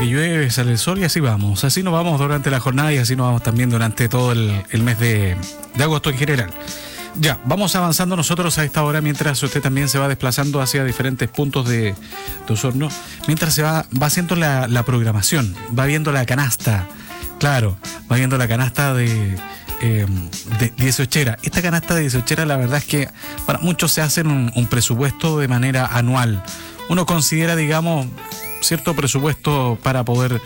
que llueve, sale el sol y así vamos. Así nos vamos durante la jornada y así nos vamos también durante todo el mes de agosto en general. Ya, vamos avanzando nosotros a esta hora mientras usted también se va desplazando hacia diferentes puntos de Osorno. Mientras se va haciendo la programación, va viendo la canasta. Claro, va viendo la canasta de 18. Esta canasta de 18, la verdad es que para muchos se hacen un presupuesto de manera anual. Uno considera, digamos, cierto presupuesto para poder